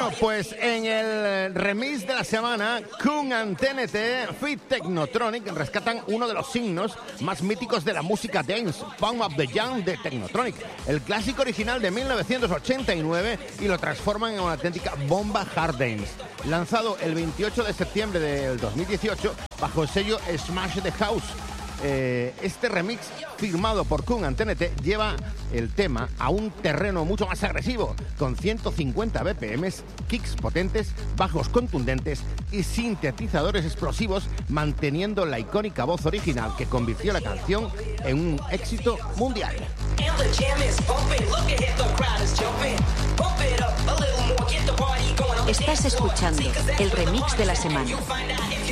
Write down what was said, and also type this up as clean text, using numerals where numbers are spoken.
Bueno, pues en el remix de la semana, Kun and TNT Fit Technotronic rescatan uno de los signos más míticos de la música dance, Pump Up the Jam de Technotronic, el clásico original de 1989, y lo transforman en una auténtica bomba hard dance. Lanzado el 28 de septiembre del 2018 bajo el sello Smash the House. Este remix firmado por Kun and TNT lleva el tema a un terreno mucho más agresivo, con 150 BPM, kicks potentes, bajos contundentes y sintetizadores explosivos, manteniendo la icónica voz original que convirtió la canción en un éxito mundial. Estás escuchando el remix de la semana.